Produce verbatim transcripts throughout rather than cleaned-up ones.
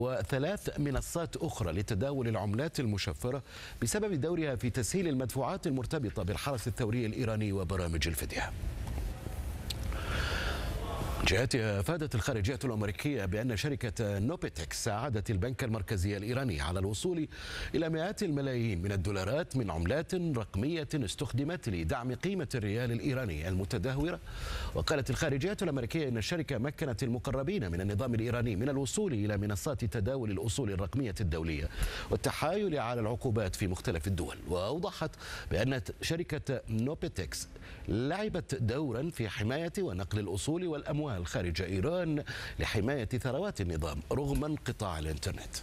وثلاث منصات أخرى لتداول العملات المشفرة بسبب دورها في تسهيل المدفوعات المرتبطة بالحرس الثوري الإيراني وبرامج الفدية. جهتها أفادت الخارجية الأمريكية بأن شركة نوبيتكس ساعدت البنك المركزي الإيراني على الوصول إلى مئات الملايين من الدولارات من عملات رقمية استخدمت لدعم قيمة الريال الإيراني المتدهورة. وقالت الخارجية الأمريكية أن الشركة مكنت المقربين من النظام الإيراني من الوصول إلى منصات تداول الأصول الرقمية الدولية والتحايل على العقوبات في مختلف الدول. وأوضحت بأن شركة نوبيتكس لعبت دورا في حماية ونقل الأصول والأموال خارج إيران لحماية ثروات النظام رغم انقطاع الإنترنت.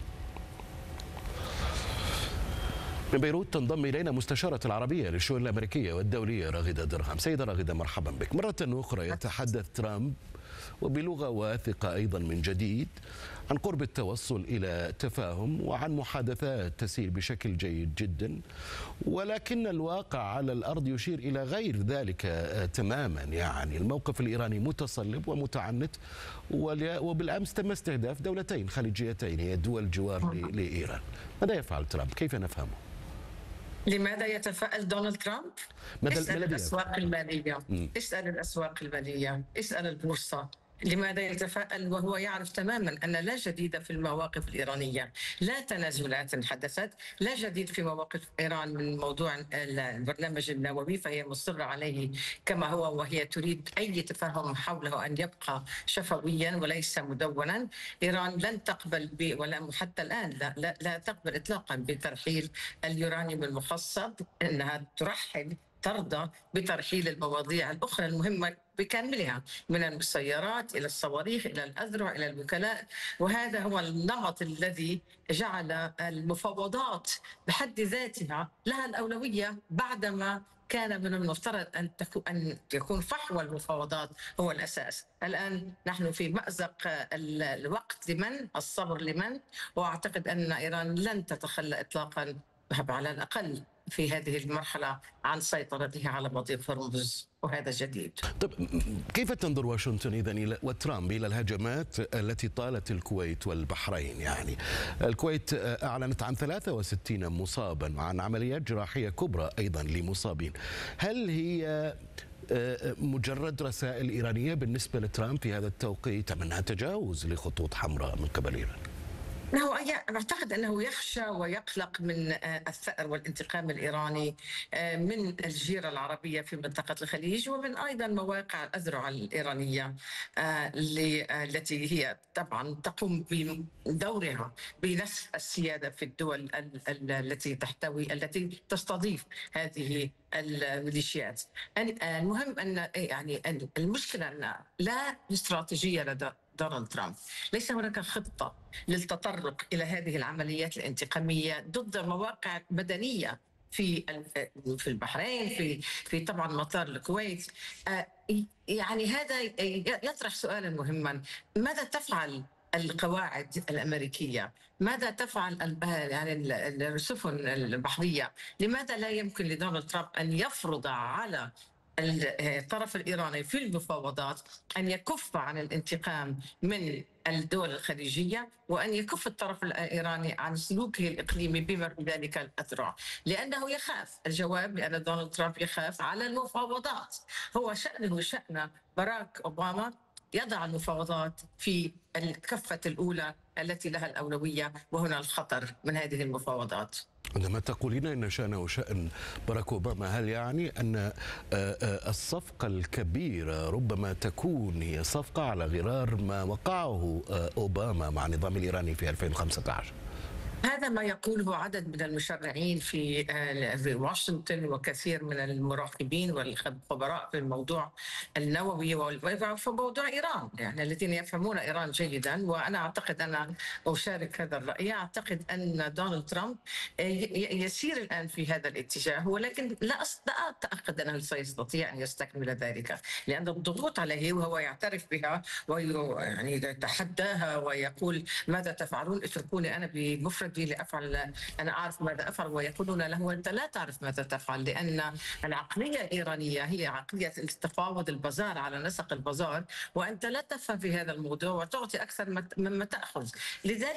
من بيروت تنضم إلينا مستشارة العربية للشؤون الأمريكية والدولية راغدة درهم. سيدة راغدة، مرحبا بك. مرة أخرى يتحدث ترامب وبلغة واثقة أيضا من جديد عن قرب التوصل إلى تفاهم وعن محادثات تسير بشكل جيد جدا، ولكن الواقع على الأرض يشير إلى غير ذلك تماما. يعني الموقف الإيراني متصلب ومتعنت، وبالأمس تم استهداف دولتين خليجيتين هي دول جوار لإيران. ماذا يفعل ترامب؟ كيف نفهمه؟ لماذا يتفائل دونالد ترامب؟ اسأل الأسواق المالية، اسأل الأسواق المالية، اسأل البورصة. لماذا يتفائل وهو يعرف تماما أن لا جديد في المواقف الإيرانية، لا تنازلات حدثت، لا جديد في مواقف إيران من موضوع البرنامج النووي، فهي مصرة عليه كما هو، وهي تريد أي تفاهم حوله أن يبقى شفويا وليس مدونا. إيران لن تقبل ب ولا حتى الآن لا, لا, لا تقبل إطلاقا بترحيل اليورانيوم المخصب، أنها ترحل ترضى بترحيل المواضيع الأخرى المهمة بكاملها، من المسيرات إلى الصواريخ إلى الأذرع إلى الوكلاء. وهذا هو النمط الذي جعل المفاوضات بحد ذاتها لها الأولوية، بعدما كان من المفترض أن أن يكون فحوى المفاوضات هو الأساس. الآن نحن في مأزق الوقت لمن؟ الصبر لمن؟ وأعتقد أن إيران لن تتخلى إطلاقا على الأقل في هذه المرحلة عن سيطرتها على مضيق هرمز، وهذا جديد. طب كيف تنظر واشنطن إذن وترامب إلى الهجمات التي طالت الكويت والبحرين؟ يعني الكويت أعلنت عن ثلاثة وستين مصابا وعن عمليات جراحية كبرى أيضا لمصابين. هل هي مجرد رسائل إيرانية بالنسبة لترامب في هذا التوقيت أم أنها تجاوز لخطوط حمراء من قبل إيران؟ هو أعتقد أنه يخشى ويقلق من الثأر والانتقام الإيراني من الجيرة العربية في منطقة الخليج، ومن أيضا مواقع الأذرع الإيرانية التي هي طبعا تقوم بدورها بنسف السيادة في الدول التي تحتوي التي تستضيف هذه الميليشيات. المهم أن يعني المشكلة أن لا استراتيجية لدى دونالد ترامب، ليس هناك خطة للتطرق إلى هذه العمليات الانتقامية ضد مواقع مدنية في في البحرين، في في طبعا مطار الكويت. يعني هذا يطرح سؤالا مهما: ماذا تفعل القواعد الأمريكية؟ ماذا تفعل يعني السفن البحرية؟ لماذا لا يمكن لدونالد ترامب أن يفرض على الطرف الإيراني في المفاوضات أن يكف عن الانتقام من الدول الخليجية، وأن يكف الطرف الإيراني عن سلوكه الإقليمي بما في ذلك الأذرع؟ لأنه يخاف. الجواب لأن دونالد ترامب يخاف على المفاوضات. هو شأنه شأن باراك أوباما يضع المفاوضات في الكفة الأولى التي لها الأولوية، وهنا الخطر من هذه المفاوضات. عندما تقولين أن شأنه شأن باراك أوباما، هل يعني أن الصفقة الكبيرة ربما تكون هي صفقة على غرار ما وقعه أوباما مع النظام الإيراني في ألفين وخمسة عشر؟ هذا ما يقوله عدد من المشرعين في في واشنطن وكثير من المراقبين والخبراء في الموضوع النووي وفي موضوع إيران، يعني الذين يفهمون إيران جيدا. وأنا أعتقد أنا أشارك هذا الرأي. أعتقد أن دونالد ترامب يسير الآن في هذا الاتجاه، ولكن لا أتأكد أنه سيستطيع أن يستكمل ذلك، لأن الضغوط عليه وهو يعترف بها ويعني يتحداها ويقول: ماذا تفعلون؟ اتركوني أنا بمفرد خارجي لأفعل، أنا أعرف ماذا أفعل، ويقولون له أنت لا تعرف ماذا تفعل، لأن العقلية الإيرانية هي عقلية التفاوض البازار على نسق البازار، وأنت لا تفهم في هذا الموضوع وتعطي أكثر مما تأخذ. لذلك